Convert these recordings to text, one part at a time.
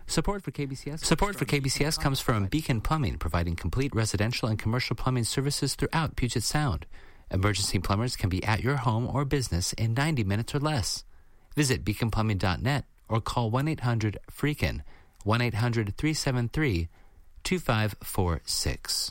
Support for KBCS comes from Beacon Plumbing, providing complete residential and commercial plumbing services throughout Puget Sound. Emergency plumbers can be at your home or business in 90 minutes or less. Visit beaconplumbing.net or call 1-800-FREAKIN, 1-800-373-2546.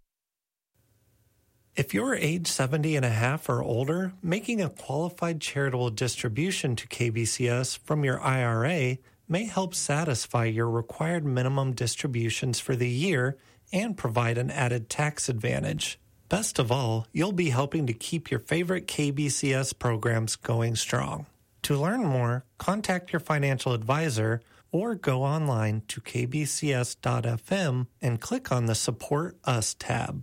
If you're age 70 and a half or older, making a qualified charitable distribution to KBCS from your IRA may help satisfy your required minimum distributions for the year and provide an added tax advantage. Best of all, you'll be helping to keep your favorite KBCS programs going strong. To learn more, contact your financial advisor or go online to kbcs.fm and click on the Support Us tab.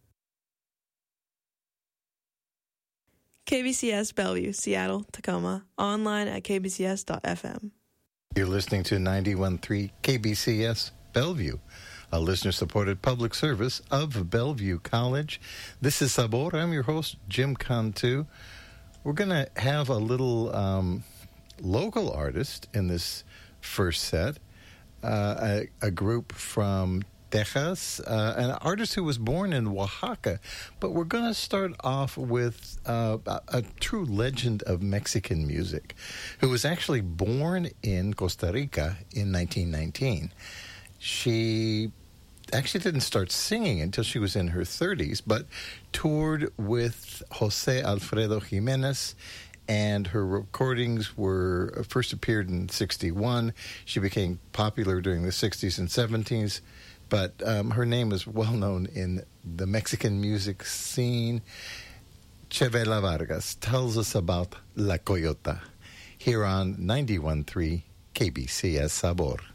KBCS Bellevue, Seattle, Tacoma, online at kbcs.fm. You're listening to 91.3 KBCS Bellevue, a listener-supported public service of Bellevue College. This is Sabor. I'm your host, Jim Cantu. We're going to have a little local artist in this first set, a group from Texas, an artist who was born in Oaxaca. But we're going to start off with a true legend of Mexican music, who was actually born in Costa Rica in 1919. She actually didn't start singing until she was in her 30s, but toured with Jose Alfredo Jimenez, and her recordings were first appeared in 1961. She became popular during the 60s and 70s, but her name is well known in the Mexican music scene. Chavela Vargas tells us about La Coyota here on 91.3 KBCS Sabor.